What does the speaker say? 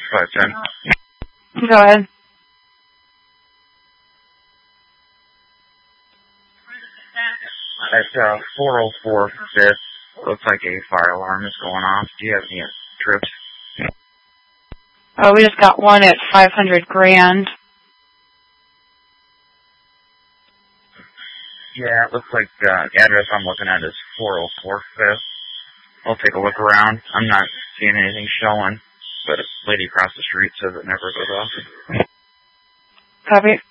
But then, Go ahead. at 404 5th, looks like a fire alarm is going off. Do you have any trips? Oh, we just got one at 500 grand. Yeah, it looks like the address I'm looking at is 404 5th. I'll take a look around. I'm not seeing anything showing, but a lady across the street says it never goes off. Copy.